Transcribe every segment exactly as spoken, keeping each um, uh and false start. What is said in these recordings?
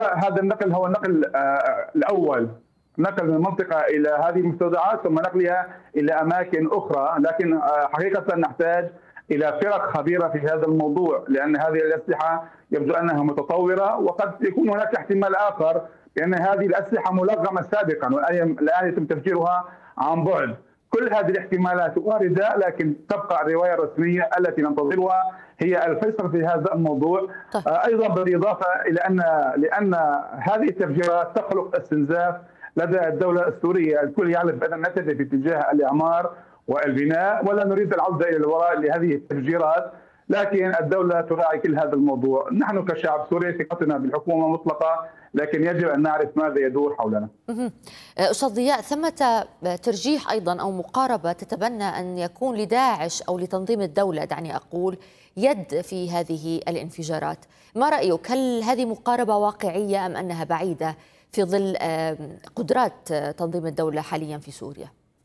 هذا النقل هو النقل آه، الأول، نقل من منطقة إلى هذه المستودعات ثم نقلها إلى أماكن أخرى، لكن آه، حقيقة نحتاج إلى فرق خبيرة في هذا الموضوع، لأن هذه الأسلحة يبدو أنها متطورة، وقد يكون هناك احتمال آخر بأن هذه الأسلحة ملغمة سابقا والآن الآن يتم تفجيرها عن بعد. كل هذه الاحتمالات واردة، لكن تبقى الرواية الرسمية التي ننتظرها هي الفيصل في هذا الموضوع. طيب. أيضا بالإضافة إلى أن لأن هذه التفجيرات تخلق استنزاف لدى الدولة السورية. الكل يعلم بأن نتجه في اتجاه الإعمار والبناء، ولا نريد العودة إلى الوراء لهذه التفجيرات، لكن الدولة تراعي كل هذا الموضوع. نحن كشعب سوري ثقتنا بالحكومة مطلقة، لكن يجب أن نعرف ماذا يدور حولنا. أستاذ ضياء، ثمة ترجيح أيضا أو مقاربة تتبنى أن يكون لداعش أو لتنظيم الدولة دعني أقول يد في هذه الانفجارات، ما رأيك؟ هل هذه مقاربة واقعية أم أنها بعيدة في ظل قدرات تنظيم الدولة حاليا في سوريا؟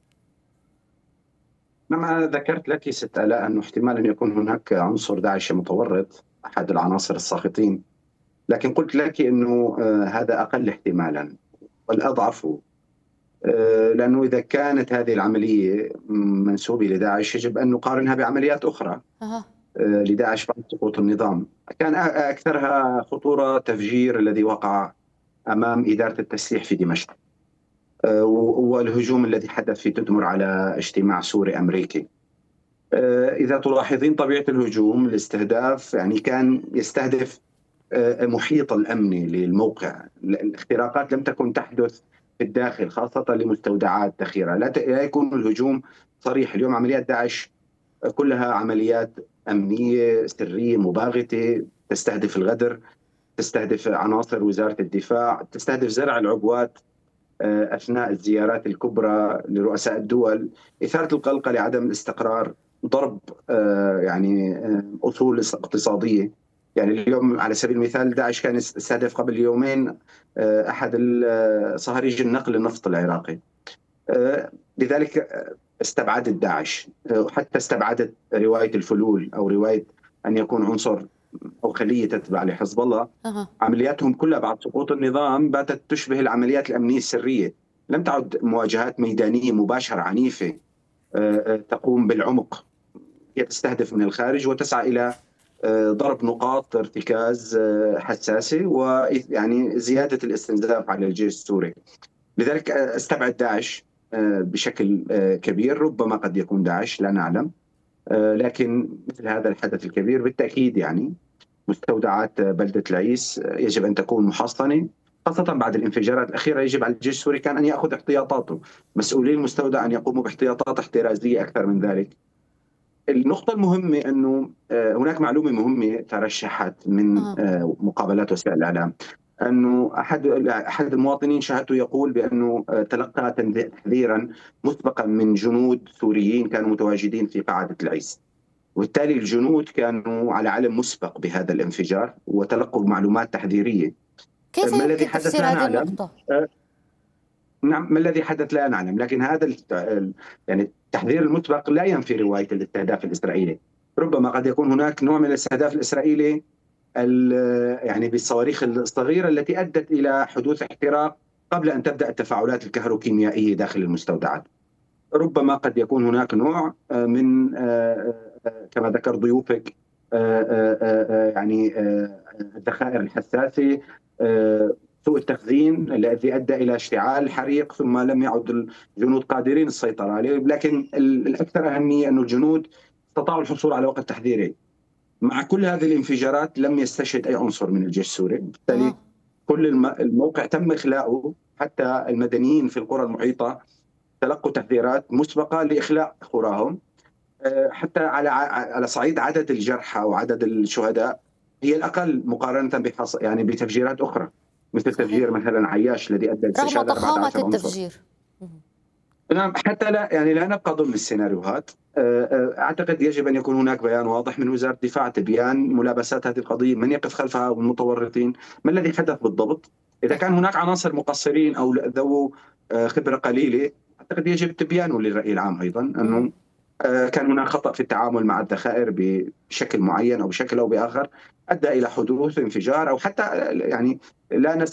أنا ذكرت لك ست آلاء أنه احتمال أن يكون هناك عنصر داعش متورط، أحد العناصر الساقطين، لكن قلت لك أنه هذا أقل احتمالا والأضعف، لأنه إذا كانت هذه العملية منسوبة لداعش يجب أن نقارنها بعمليات أخرى أه. لداعش بعد سقوط النظام. كان أكثرها خطورة تفجير الذي وقع أمام إدارة التسليح في دمشق، والهجوم الذي حدث في تدمر على اجتماع سوري أمريكي. إذا تلاحظين طبيعة الهجوم الاستهداف يعني كان يستهدف محيط الأمني للموقع. الاختراقات لم تكن تحدث في الداخل، خاصة لمستودعات ذخيرة. لا يكون الهجوم صريح. اليوم عمليات داعش كلها عمليات أمنية سرية مباغتة، تستهدف الغدر، تستهدف عناصر وزارة الدفاع، تستهدف زرع العبوات أثناء الزيارات الكبرى لرؤساء الدول، إثارة القلق لعدم الاستقرار، ضرب يعني أصول اقتصادية. يعني اليوم على سبيل المثال داعش كان استهدف قبل يومين أحد صهاريج النقل النفط العراقي. لذلك استبعدت داعش، حتى استبعدت رواية الفلول أو رواية أن يكون عنصر أو خلية تتبع لحزب الله. أه. عملياتهم كلها بعد سقوط النظام باتت تشبه العمليات الأمنية السرية، لم تعد مواجهات ميدانية مباشرة عنيفة تقوم بالعمق. هي تستهدف من الخارج وتسعى إلى ضرب نقاط ارتكاز حساسة ويعني زيادة الاستنزاف على الجيش السوري. لذلك استبعد داعش بشكل كبير. ربما قد يكون داعش، لا نعلم، لكن مثل هذا الحدث الكبير بالتأكيد يعني مستودعات بلدة العيس يجب أن تكون محصنة، خاصة بعد الانفجارات الأخيرة. يجب على الجيش السوري كان أن يأخذ احتياطاته، مسؤولي المستودع أن يقوموا باحتياطات احترازية أكثر من ذلك. النقطة المهمة أنه هناك معلومة مهمة ترشحت من مقابلات وسائل الإعلام، أنه أحد أحد المواطنين شاهدته يقول بأنه تلقى تحذيرا مسبقا من جنود سوريين كانوا متواجدين في قاعدة العيس، وبالتالي الجنود كانوا على علم مسبق بهذا الانفجار وتلقوا معلومات تحذيرية. كيف ما الذي يمكن حدث تفسير لا هذه نعلم. النقطة؟ نعم، ما الذي حدث لا نعلم، لكن هذا يعني التحذير المسبق لا ينفي رواية الاستهداف الإسرائيلي. ربما قد يكون هناك نوع من الاستهداف الإسرائيلي يعني بالصواريخ الصغيرة التي أدت إلى حدوث احتراق قبل أن تبدأ التفاعلات الكهروكيميائية داخل المستودعات. ربما قد يكون هناك نوع من كما ذكر ضيوفك يعني الذخائر الحساسة، سوء التخزين الذي أدى إلى اشتعال الحريق ثم لم يعد الجنود قادرين السيطرة عليه. لكن الأكثر أهمية أن الجنود استطاعوا الحصول على وقت تحذيري. مع كل هذه الانفجارات لم يستشهد أي عنصر من الجيش السوري، بالتالي كل الموقع تم إخلاؤه. حتى المدنيين في القرى المحيطة تلقوا تحذيرات مسبقة لإخلاء قراهم. حتى على على صعيد عدد الجرحى وعدد الشهداء هي الأقل مقارنة بحص يعني بتفجيرات أخرى، مثل تفجير مثلا عياش الذي أدى رغم ضخامة التفجير. نعم، حتى لا يعني لا نبقى ضمن السيناريوهات. أعتقد يجب أن يكون هناك بيان واضح من وزارة الدفاع، تبيان ملابسات هذه القضية، من يقف خلفها والمتورطين، ما الذي حدث بالضبط. إذا كان هناك عناصر مقصرين أو ذو خبرة قليلة أعتقد يجب تبيانه للرأي العام أيضا، أنه كان هناك خطأ في التعامل مع الذخائر بشكل معين أو بشكل أو بآخر أدى إلى حدوث انفجار، أو حتى يعني لا